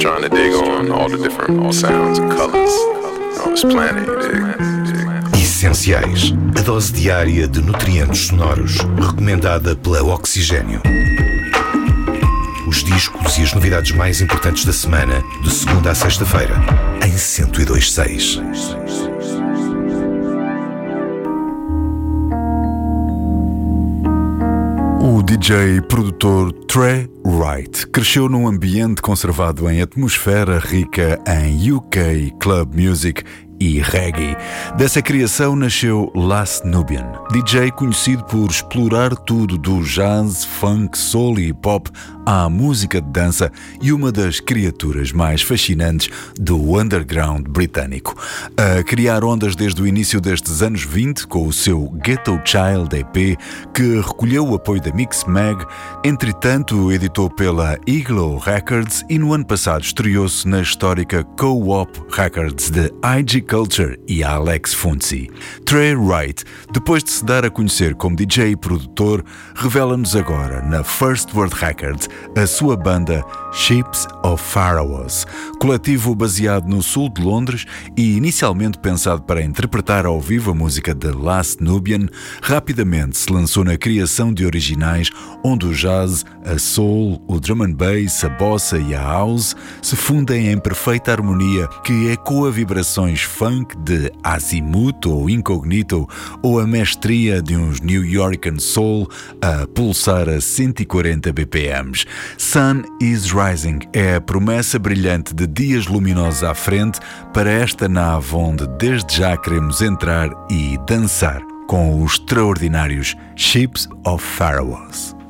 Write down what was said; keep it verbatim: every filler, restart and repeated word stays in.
trying to dig on all the different sounds and colors on this planet, you dig? Essenciais. A dose diária de nutrientes sonoros, recomendada pela Oxigênio. Os discos e as novidades mais importantes da semana, de segunda a sexta-feira, em cento e dois ponto seis. O D J e produtor Trey Wright cresceu num ambiente conservado em atmosfera rica em U K club music e reggae. Dessa criação nasceu Last Nubian, D J conhecido por explorar tudo do jazz, funk, soul e pop à música de dança e uma das criaturas mais fascinantes do underground britânico. A criar ondas desde o início destes anos vinte com o seu Ghetto Child E P, que recolheu o apoio da Mix Mag, entretanto editou pela Eagle Records e no ano passado estreou-se na histórica Co-op Records de I G Culture e Alex Funzi. Trey Wright, depois de se dar a conhecer como D J e produtor, revela-nos agora na First World Records a sua banda Ships of Pharaohs, coletivo baseado no sul de Londres e inicialmente pensado para interpretar ao vivo a música de Last Nubian. Rapidamente se lançou na criação de originais onde o jazz, a soul, o drum and bass, a bossa e a house se fundem em perfeita harmonia que ecoa vibrações funk de Azimuth ou Incognito ou a mestria de uns New Yorkan soul a pulsar a cento e quarenta B P Ms. Sun is Rising é a promessa brilhante de dias luminosos à frente para esta nave onde desde já queremos entrar e dançar com os extraordinários Ships of Pharaohs.